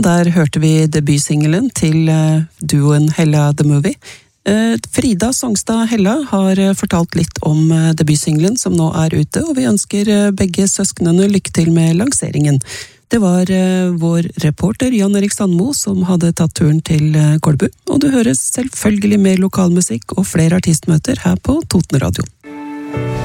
Og der hørte vi debutsingelen til duoen Hella The Movie. Frida Songstad Hella har fortalt litt om debutsingelen som nå er ute, og vi ønsker begge søsknene lykke til med lanseringen. Det var vår reporter Jan Erik Sandmo som hadde tatt turen til Kolbu, og du høres selvfølgelig mer lokalmusikk og flere artistmøter her på Toten Radio.